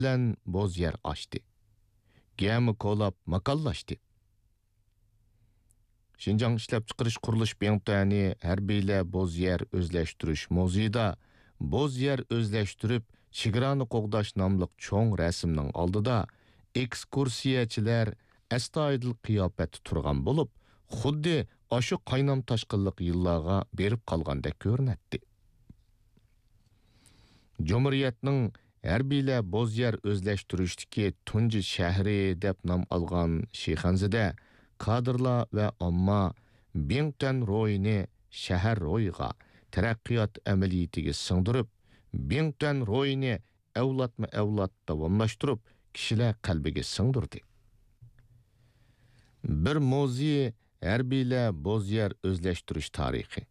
bilan boz yer açtı. Gemi kolap makallaştı. Şinjan işlep çıkarış kuruluş bentani herbiyle boz yer özleştiriş muzeyda boz yer özleştirip Çigrani Qoğdaş namlıq çoğ rəsmnin aldıda ekskursiyachilar astoydil qiyofətdə turgan bo'lib, xuddi aşı qaynam taşqınlıq yıllarga berib qalgandek ko'rinatdi. Cumhuriyetning harbiylar boz yer özleştirishdagi tunji shahri deb nom olgan Shixanzida kadrlar ve omma Bingtan ro'yini shahar ro'yiga taraqqiyot amaliyatiga singdirib, Bingtan ro'yini avlodma-avlod davomlashtirib, kishilar qalbiga singdirdi. Bir muzey harbiylar boz yer özleştirish tarixi.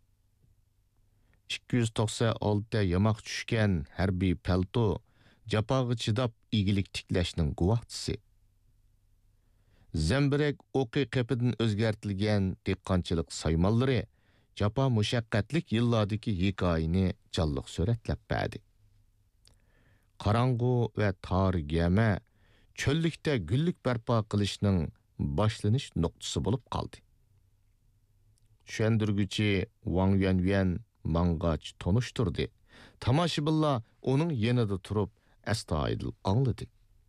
296 yamoq tushgan harbiy palto japoga chidab igilik tiklashning guvohchisi. Zemberek o'qi qapidan o'zgartirilgan dehqonchilik saymallari japo mushaqqatlik yillardagi hikoyani jonliq suratlab berdi. Qarang'u va tor gama cho'llikda gullik barpo qilishning boshlanish nuqtasi bo'lib qoldi. Tushundirguchi Wang Yuanyuan mang'ach tonishtirdi. Tomoshabinlar uning yanida turib astoydil angladi.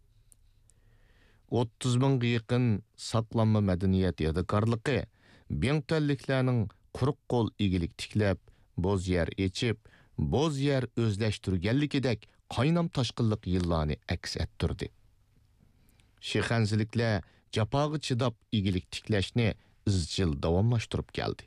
30 mingga yaqin saqlanma madaniyat yodikorligi Bingtanliklarning quruq qo'l igilik tiklab, boz yer echib, boz yer o'zlashtirganligidek qaynam toshqinlik yillarni aks ettirdi. Shixanziliklar japoga chidab igilik tiklashni izchil davomlashtirib keldi.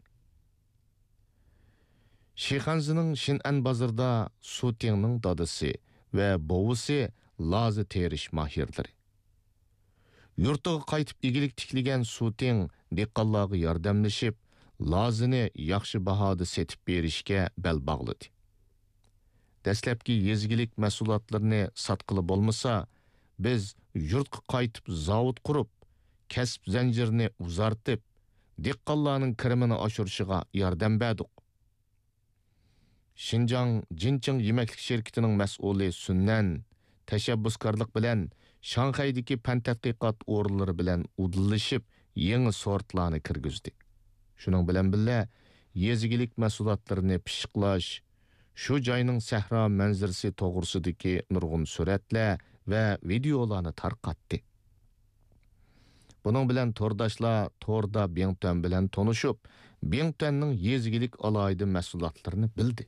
Shixanzining Shin'an bozorda Sutingning dadasi va bovisi lozi terish mahirlari. Yurtiga qaytib igilik tikligan Suting dehqonlarga yordamlashib, lozini yaxshi bahoda setib berishga bel bog'ladi. Dastlabki yezgilik mahsulotlarini sotqili bo'lmasa, biz yurtga qaytib zavod qurib, kasb zanjirini uzartib, dehqonlarning kirimini oshirishiga yordam berdik. Xinjiang Jincheng yemeklik şirketining mas'uli Sunnan tashabbuskorlik bilan Shanxaydagi fan tadqiqot o'rinlari bilan udillashib, yangi sortlarni kirgizdi. Shuning bilan birga yezigilik mahsulotlarini pishiqlash, shu joyning sahro manzarasi to'g'risidagi nurg'un suratlar va videolarni tarqatdi. Buning bilan to'rdoshlar to'rda Bingtan bilan tonishib, Bingtanning yezigilik alayda mahsulotlarini bildi.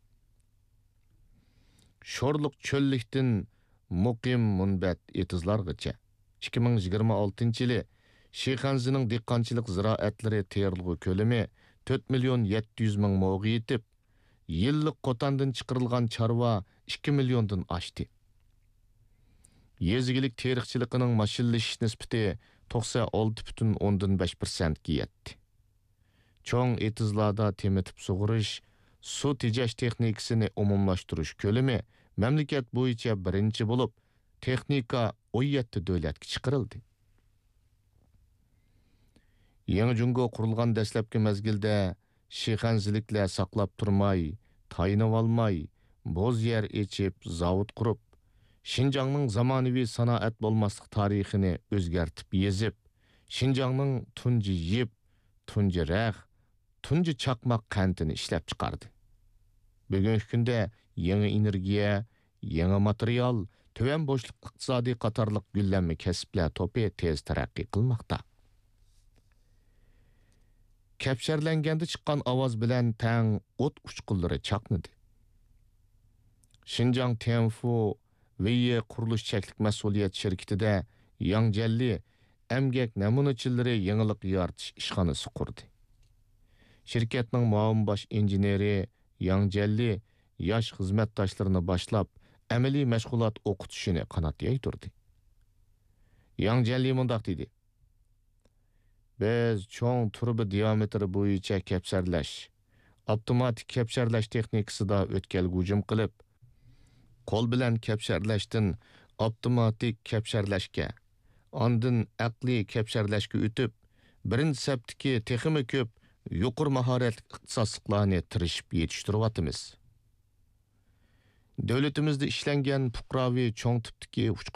Sho'rliq cho'llikdan muqim munbat etizlargacha 2026-yili Shixanzining dehqonchilik ziroatlari terilg'u ko'lami 4 million 700 ming mo'ga yetib, yillik qo'tandan chiqarilgan chorva 2 milliondan oshdi. Yezigilik teriqchiligining mashinlashish nisbati 96,5% ga yetdi. Cho'ng etizlarda temitib sug'urish, su tejash texnikasini umumlashtirish ko'lami mamlakat bo'yicha birinchi bo'lib, texnika 17 davlatga chiqarildi. Yangi Jungo qurilgan dastlabki mezgilda Shixanziliklar saqlab turmay, tayinib olmay, boz yer echib, zavod qurib, Xinjiangning zamonaviy sanoat bo'lmaslik tarixini o'zgartib yezib, Xinjiangning tunji yeb, tunji raq, tunji chaqmoq qandini ishlab chiqardi. Bugungi kunda yangi energiya, yangi material, töven bo'shliq iqtisodiy qatorliq gullanma kasblar to'pi tez taraqqiy qilmoqda. Kapsharlanganda chiqqan ovoz bilan tang o't uchqunlari chaqnadi. Xinjiang Tianfu Veye qurilish cheklik mas'uliyat shirkatida Yangjalli emgak namunachilari yangilik yaratish ishxonasi qurdi. Shirkatning muavin bosh injeneri Yangjalli yosh xizmatdoshlarini boshlab, amaliy mashg'ulot o'qitishini qanot yaytirdi. Yangjalli mundaq dedi: Biz cho'ng turbi diametri bo'yicha kapsarlash, avtomatik kapsarlash texnikasida o'tkazgujim qilib, qo'l bilan kapsarlashdan avtomatik kapsarlashga, ondan aqliy kapsarlashga o'tib, birinchi saptiki texmi ko'p yuqori mahoratli ixtisosliklarni tirishib yetishtiryapmiz. Davlatimizda ishlangan fuqaroviy cho'ng tipdagi uchqun